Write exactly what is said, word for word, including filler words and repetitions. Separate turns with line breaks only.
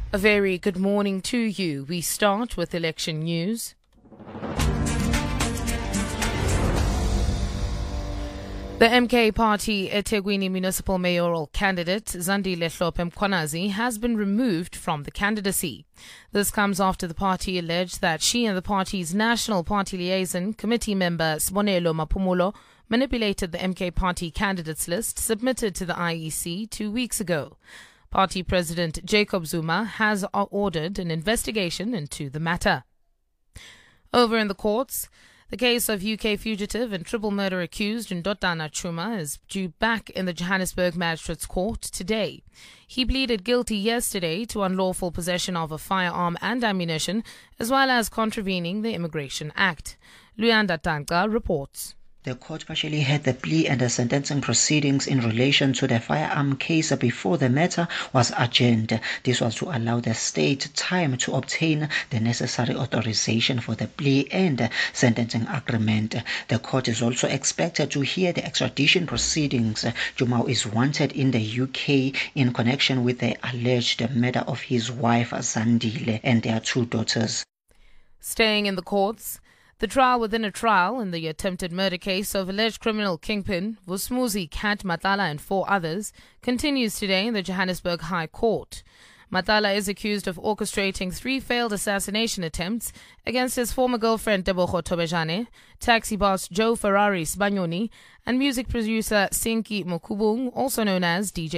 A very good morning to you. We start with election news. The M K Party eThekwini municipal mayoral candidate Zandile Hlophe Mkhwanazi has been removed from the candidacy. This comes after the party alleged that she and the party's national party liaison committee member Sibonelo Maphumulo manipulated the M K Party candidates list submitted to the I E C two weeks ago. Party President Jacob Zuma has ordered an investigation into the matter. Over in the courts, the case of U K fugitive and triple murder accused Ndodana Chuma is due back in the Johannesburg Magistrates Court today. He pleaded guilty yesterday to unlawful possession of a firearm and ammunition, as well as contravening the Immigration Act. Luyanda Tanka reports.
The court partially heard the plea and the sentencing proceedings in relation to the firearm case before the matter was adjourned. This was to allow the state time to obtain the necessary authorization for the plea and sentencing agreement. The court is also expected to hear the extradition proceedings. Jumau is wanted in the U K in connection with the alleged murder of his wife Zandile and their two daughters.
Staying in the courts, the trial within a trial in the attempted murder case of alleged criminal kingpin Vusmuzi Kat Matala and four others continues today in the Johannesburg High Court. Matala is accused of orchestrating three failed assassination attempts against his former girlfriend Tebogo Tobejane, taxi boss Joe Ferrari Sbanyoni, and music producer Sinki Mokubung, also known as D J